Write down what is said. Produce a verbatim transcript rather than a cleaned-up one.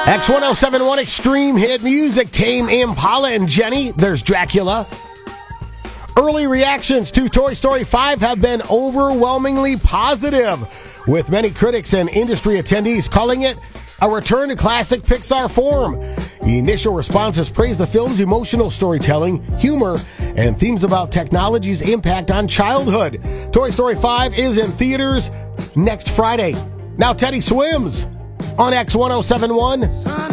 X ten seventy-one Extreme Hit Music, Tame Impala and Jenny, there's Dracula. Early reactions to Toy Story five have been overwhelmingly positive, with many critics and industry attendees calling it a return to classic Pixar form. The initial responses praise the film's emotional storytelling, humor, and themes about technology's impact on childhood. Toy Story five is in theaters next Friday. Now Teddy swims on X ten seventy-one.